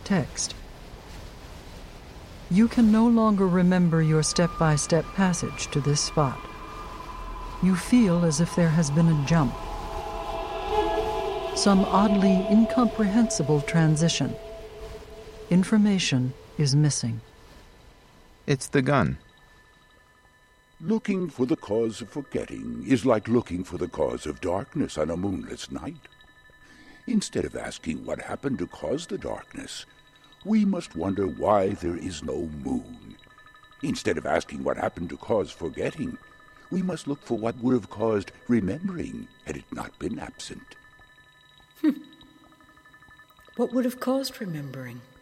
text. You can no longer remember your step-by-step passage to this spot. You feel as if there has been a jump. Some oddly incomprehensible transition. Information is missing. It's the gun. Looking for the cause of forgetting is like looking for the cause of darkness on a moonless night. Instead of asking what happened to cause the darkness, we must wonder why there is no moon. Instead of asking what happened to cause forgetting, we must look for what would have caused remembering had it not been absent. What would have caused remembering?